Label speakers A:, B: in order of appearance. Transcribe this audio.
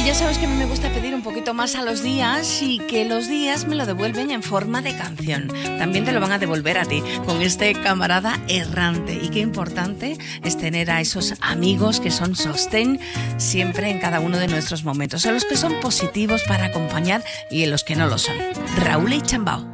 A: Y ya sabes que a mí me gusta pedir un poquito más a los días y que los días me lo devuelven en forma de canción. También te lo van a devolver a ti con este camarada errante. Y qué importante es tener a esos amigos que son sostén siempre en cada uno de nuestros momentos. A los que son positivos para acompañar y en los que no lo son. Raúl y Chambao.